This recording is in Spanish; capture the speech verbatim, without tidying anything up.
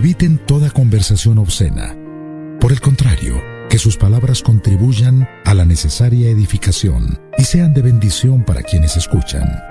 Eviten toda conversación obscena. Por el contrario, que sus palabras contribuyan a la necesaria edificación y sean de bendición para quienes escuchan.